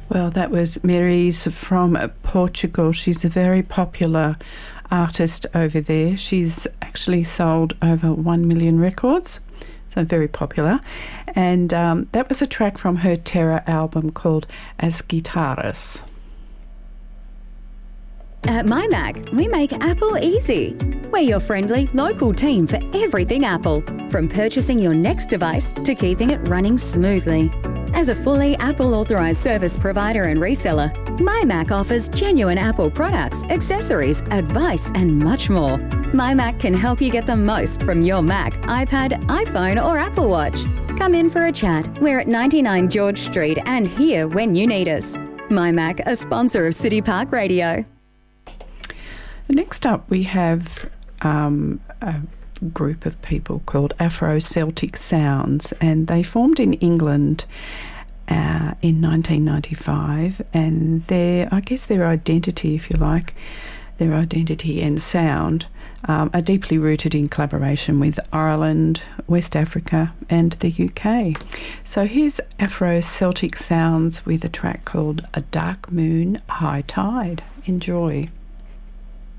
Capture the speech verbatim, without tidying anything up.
Well, that was Meris from Portugal. She's a very popular artist over there. She's actually sold over one million records, so very popular. And um, that was a track from her Terra album called As Guitarras. At MyMac, we make Apple easy. We're your friendly, local team for everything Apple, from purchasing your next device to keeping it running smoothly. As a fully Apple-authorised service provider and reseller, MyMac offers genuine Apple products, accessories, advice and much more. MyMac can help you get the most from your Mac, iPad, iPhone or Apple Watch. Come in for a chat. We're at ninety-nine George Street and here when you need us. MyMac, a sponsor of City Park Radio. Next up we have um, a group of people called Afro-Celtic Sounds, and they formed in England uh, in nineteen ninety-five, and their, I guess their identity, if you like, their identity and sound um, are deeply rooted in collaboration with Ireland, West Africa and the U K. So here's Afro-Celtic Sounds with a track called A Dark Moon, High Tide. Enjoy.